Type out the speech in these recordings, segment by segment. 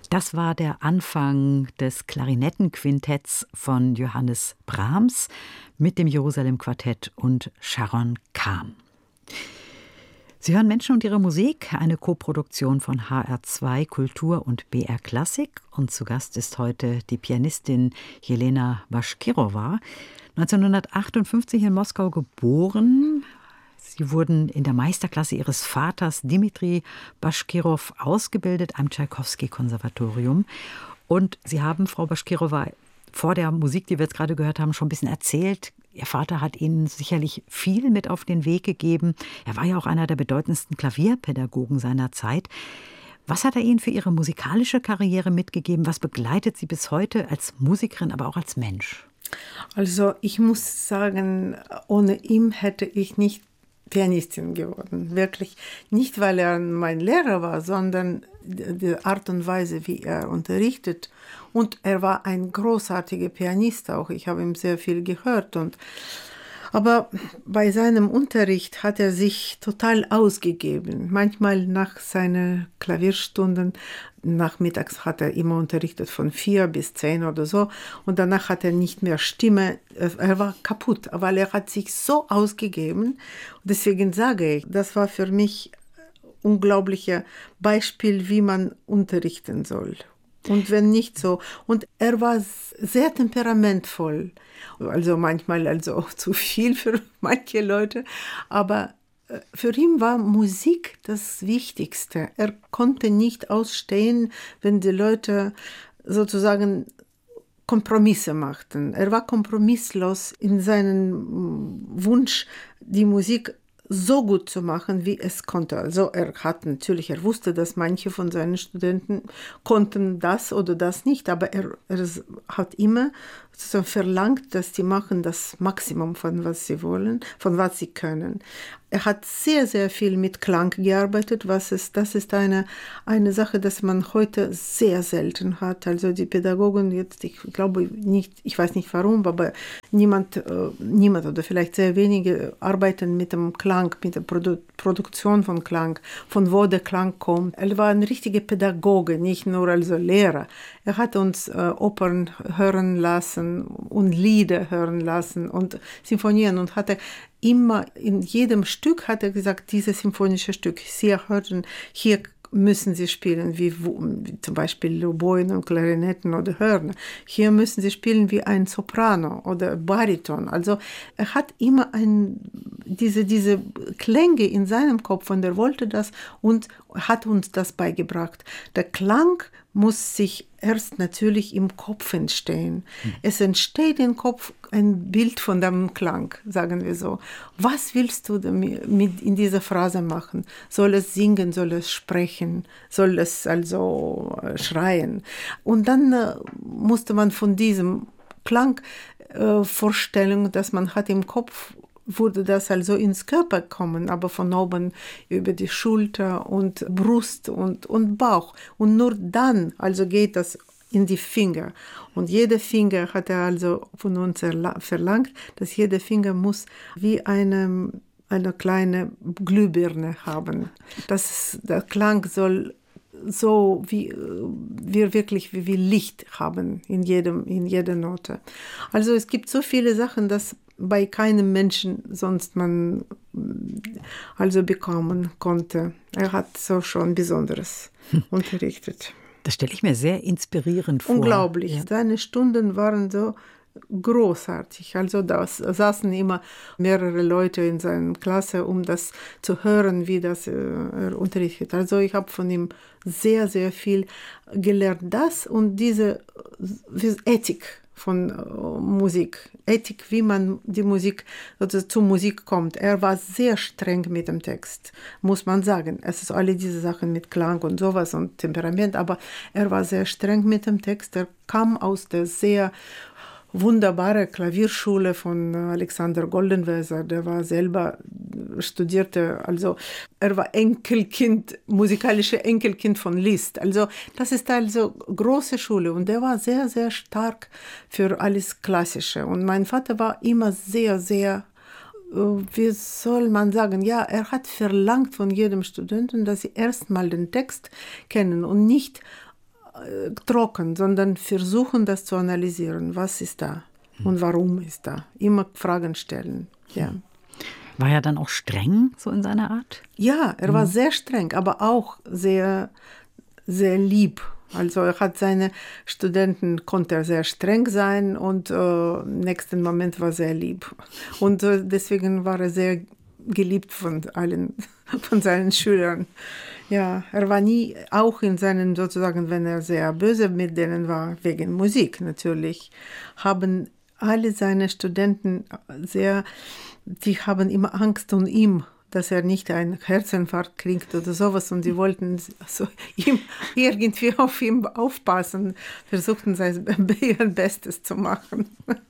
Das war der Anfang des Klarinettenquintetts von Johannes Brahms mit dem Jerusalem-Quartett und Sharon Kahn. Sie hören Menschen und ihre Musik, eine Koproduktion von HR2 Kultur und BR Klassik. Und zu Gast ist heute die Pianistin Jelena Baschkirowa, 1958 in Moskau geboren. Sie wurden in der Meisterklasse ihres Vaters Dmitri Baschkirow ausgebildet am Tschaikowski-Konservatorium. Und Sie haben, Frau Baschkirowa, vor der Musik, die wir jetzt gerade gehört haben, schon ein bisschen erzählt. Ihr Vater hat Ihnen sicherlich viel mit auf den Weg gegeben. Er war ja auch einer der bedeutendsten Klavierpädagogen seiner Zeit. Was hat er Ihnen für Ihre musikalische Karriere mitgegeben? Was begleitet Sie bis heute als Musikerin, aber auch als Mensch? Also ich muss sagen, ohne ihn hätte ich nicht Pianistin geworden. Wirklich nicht, weil er mein Lehrer war, sondern die Art und Weise, wie er unterrichtet. Und er war ein großartiger Pianist auch. Ich habe ihm sehr viel gehört. Aber bei seinem Unterricht hat er sich total ausgegeben. Manchmal nach seinen Klavierstunden, nachmittags hat er immer unterrichtet von 4 bis 10 oder so. Und danach hat er nicht mehr Stimme. Er war kaputt, weil er hat sich so ausgegeben. Und deswegen sage ich, das war für mich ein unglaubliches Beispiel, wie man unterrichten soll. Und wenn nicht so. Und er war sehr temperamentvoll. Also manchmal auch zu viel für manche Leute. Aber für ihn war Musik das Wichtigste. Er konnte nicht ausstehen, wenn die Leute sozusagen Kompromisse machten. Er war kompromisslos in seinem Wunsch, die Musik so gut zu machen, wie es konnte. Also er wusste, dass manche von seinen Studenten konnten das oder das nicht, aber er hat immer so verlangt, dass die machen das Maximum von was sie wollen, von was sie können. Er hat sehr, sehr viel mit Klang gearbeitet, das ist eine Sache, dass man heute sehr selten hat. Also die Pädagogen jetzt, ich glaube nicht, ich weiß nicht warum, aber niemand oder vielleicht sehr wenige arbeiten mit dem Klang, mit der Produktion von Klang, von wo der Klang kommt. Er war ein richtiger Pädagoge, nicht nur also Lehrer. Er hat uns Opern hören lassen und Lieder hören lassen und Sinfonien und hatte immer in jedem Stück hat er gesagt, dieses symphonische Stück, Sie hörten, hier müssen Sie spielen wie zum Beispiel Oboen und Klarinetten oder Hörner. Hier müssen Sie spielen wie ein Soprano oder Bariton. Also er hat immer diese Klänge in seinem Kopf und er wollte das und hat uns das beigebracht. Der Klang muss sich erst natürlich im Kopf entstehen. Es entsteht im Kopf ein Bild von dem Klang, sagen wir so. Was willst du mit in dieser Phrase machen? Soll es singen, soll es sprechen, soll es also schreien? Und dann musste man von diesem Klangvorstellung, dass man hat im Kopf, wurde das also ins Körper kommen, aber von oben über die Schulter und Brust und Bauch. Und nur dann also geht das in die Finger. Und jeder Finger hat er also von uns verlangt, dass jeder Finger muss wie eine kleine Glühbirne haben. Der Klang soll so wie wir wirklich wie Licht haben in jeder Note. Also es gibt so viele Sachen, dass bei keinem Menschen sonst man also bekommen konnte. Er hat so schon Besonderes unterrichtet. Das stelle ich mir sehr inspirierend vor. Unglaublich. Ja. Seine Stunden waren so großartig. Also da saßen immer mehrere Leute in seiner Klasse, um das zu hören, wie das er unterrichtet. Also ich habe von ihm sehr, sehr viel gelernt. Das und diese Ethik von Musik. Ethik, wie man die Musik, also zur Musik kommt. Er war sehr streng mit dem Text, muss man sagen. Es ist alle diese Sachen mit Klang und sowas und Temperament, aber er war sehr streng mit dem Text. Er kam aus der sehr wunderbare Klavierschule von Alexander Goldenweiser, der war selber studierte, also er war musikalische Enkelkind von Liszt. Also das ist also große Schule und der war sehr, sehr stark für alles Klassische. Und mein Vater war immer sehr, sehr, wie soll man sagen, ja, er hat verlangt von jedem Studenten, dass sie erstmal den Text kennen und nicht trocken, sondern versuchen, das zu analysieren. Was ist da und warum ist da? Immer Fragen stellen. Ja. War er dann auch streng, so in seiner Art? Ja, er war sehr streng, aber auch sehr, sehr lieb. Also er hat seine Studenten, konnte er sehr streng sein und im nächsten Moment war sehr lieb. Und deswegen war er sehr geliebt von allen, von seinen Schülern. Ja, er war nie, auch in seinen, sozusagen, wenn er sehr böse mit denen war, wegen Musik natürlich, haben alle seine Studenten die haben immer Angst um ihn, dass er nicht einen Herzinfarkt kriegt oder sowas. Und die wollten also ihm irgendwie auf ihn aufpassen, versuchten ihr Bestes zu machen.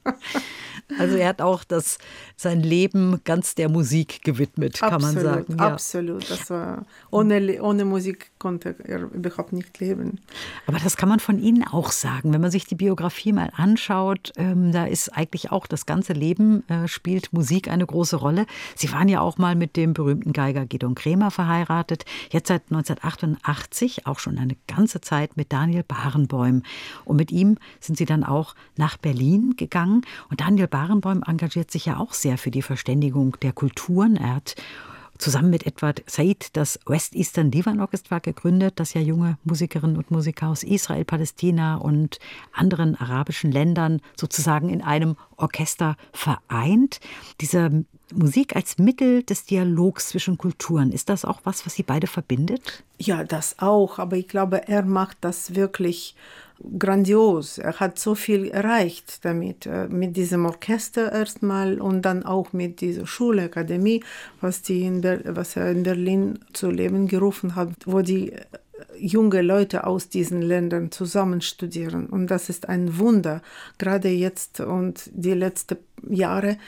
Also er hat auch sein Leben ganz der Musik gewidmet, kann man sagen. Ja. Absolut. Das war, ohne Musik konnte er überhaupt nicht leben. Aber das kann man von Ihnen auch sagen. Wenn man sich die Biografie mal anschaut, da ist eigentlich auch das ganze Leben, spielt Musik eine große Rolle. Sie waren ja auch mal mit dem berühmten Geiger Gidon Kremer verheiratet. Jetzt seit 1988, auch schon eine ganze Zeit mit Daniel Barenboim. Und mit ihm sind Sie dann auch nach Berlin gegangen. Und Daniel Barenboim engagiert sich ja auch sehr für die Verständigung der Kulturen. Er hat zusammen mit Edward Said das West Eastern Divan Orchestra gegründet, das ja junge Musikerinnen und Musiker aus Israel, Palästina und anderen arabischen Ländern sozusagen in einem Orchester vereint. Diese Musik als Mittel des Dialogs zwischen Kulturen, ist das auch was Sie beide verbindet? Ja, das auch, aber ich glaube, er macht das wirklich grandios. Er hat so viel erreicht damit, mit diesem Orchester erstmal und dann auch mit dieser Schule, Akademie, was er in Berlin zu Leben gerufen hat, wo die junge Leute aus diesen Ländern zusammen studieren. Und das ist ein Wunder, gerade jetzt und die letzten Jahre,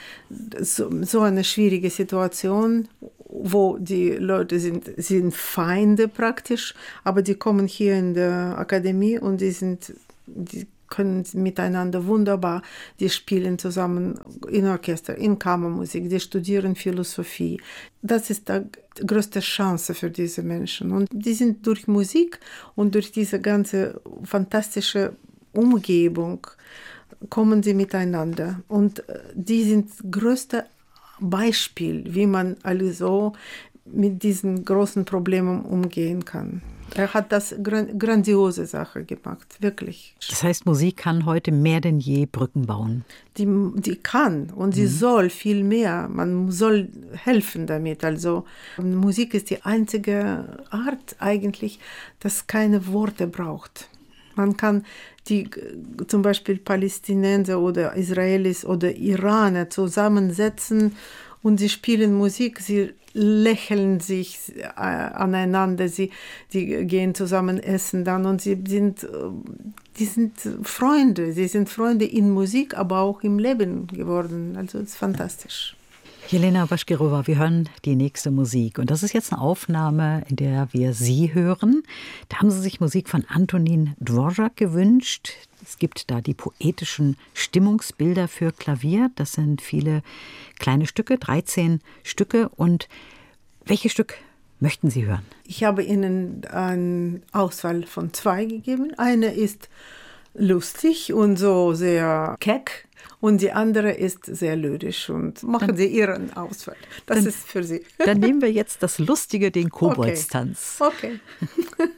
so eine schwierige Situation, wo die Leute sind Feinde praktisch, aber die kommen hier in der Akademie und die können miteinander wunderbar, die spielen zusammen in Orchester, in Kammermusik, die studieren Philosophie. Das ist die größte Chance für diese Menschen. Und die sind durch Musik und durch diese ganze fantastische Umgebung kommen sie miteinander. Und die sind das größte Beispiel, wie man also mit diesen großen Problemen umgehen kann. Er hat das grandiose Sache gemacht, wirklich. Das heißt, Musik kann heute mehr denn je Brücken bauen. Die kann und sie soll viel mehr. Man soll helfen damit. Also Musik ist die einzige Art eigentlich, dass keine Worte braucht. Man kann zum Beispiel Palästinenser oder Israelis oder Iraner zusammensetzen und sie spielen Musik, sie lächeln sich aneinander, die gehen zusammen essen dann und sie sind Freunde. Sie sind Freunde in Musik, aber auch im Leben geworden. Also es ist fantastisch. Jelena Baschkirova, wir hören die nächste Musik. Und das ist jetzt eine Aufnahme, in der wir Sie hören. Da haben Sie sich Musik von Antonin Dvorak gewünscht. Es gibt da die poetischen Stimmungsbilder für Klavier. Das sind viele kleine Stücke, 13 Stücke. Und welches Stück möchten Sie hören? Ich habe Ihnen eine Auswahl von 2 gegeben. Eine ist lustig und so sehr keck. Und die andere ist sehr lyrisch und machen Sie Ihren Auswahl. Das ist für Sie. Dann nehmen wir jetzt das Lustige, den Koboldstanz. Okay.